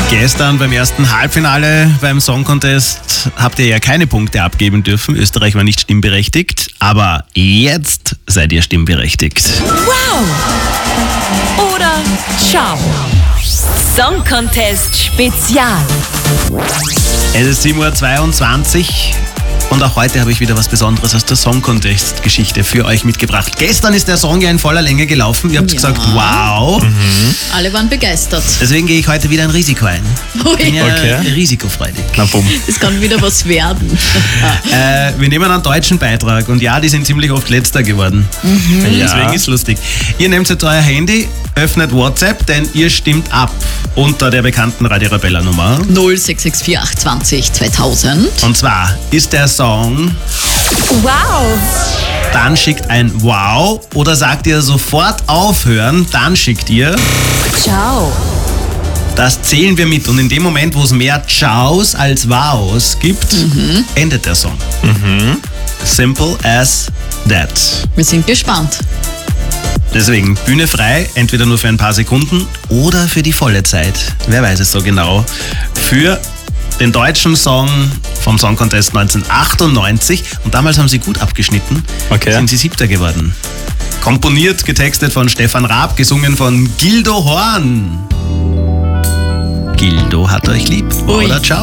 Gestern beim ersten Halbfinale beim Song Contest habt ihr ja keine Punkte abgeben dürfen. Österreich war nicht stimmberechtigt, aber jetzt seid ihr stimmberechtigt. Wow! Oder ciao. Song Contest Spezial. Es ist 7:22 Uhr und auch heute habe ich wieder was Besonderes aus der Song Contest Geschichte für euch mitgebracht. Gestern ist der Song ja in voller Länge gelaufen. Ihr habt gesagt, wow. Alle waren begeistert. Deswegen gehe ich heute wieder ein Risiko ein. Ui. Bin ja Okay. risikofreudig. Na bumm. Es kann wieder was werden. Wir nehmen einen deutschen Beitrag und ja, die sind ziemlich oft letzter geworden. Ja. Deswegen ist lustig. Ihr nehmt jetzt euer Handy, öffnet WhatsApp, denn ihr stimmt ab unter der bekannten Radio Arabella Nummer. 0664 820 2000. Und zwar ist der Song, Wow! dann schickt ein Wow oder sagt ihr sofort aufhören, dann schickt ihr. Ciao. Das zählen wir mit und in dem Moment, wo es mehr Ciaos als Wows gibt, endet der Song. Simple as that. Wir sind gespannt. Deswegen Bühne frei, entweder nur für ein paar Sekunden oder für die volle Zeit. Wer weiß es so genau. Für den deutschen Song vom Song Contest 1998. Und damals haben sie gut abgeschnitten. Okay. Sind sie 7. geworden. Komponiert, getextet von Stefan Raab, gesungen von Gildo Horn. Gildo hat euch lieb. Ui. Oder ciao.